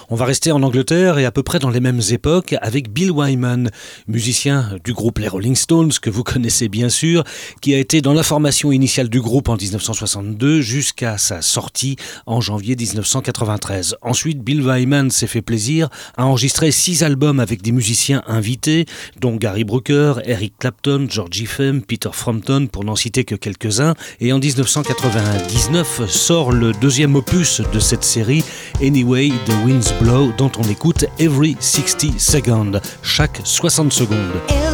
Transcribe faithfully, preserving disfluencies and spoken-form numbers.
On va rester en Angleterre et à peu près dans les mêmes époques avec Bill Wyman, musicien du groupe les Rolling Stones, que vous connaissez bien sûr, qui a été dans la formation initiale du groupe en dix-neuf cent soixante-deux jusqu'à sa sortie en janvier dix-neuf cent quatre-vingt-treize. Ensuite, Bill Wyman s'est fait plaisir, a enregistré six albums avec des musiciens invités, dont Gary Brooker, Eric Clapton, George Ezrin, Peter Frampton, pour n'en citer que quelques-uns. Et en dix-neuf cent quatre-vingt-dix-neuf sort le deuxième opus de cette série, Anyway the Winds Blow, dont on écoute Every sixty seconds, chaque soixante secondes.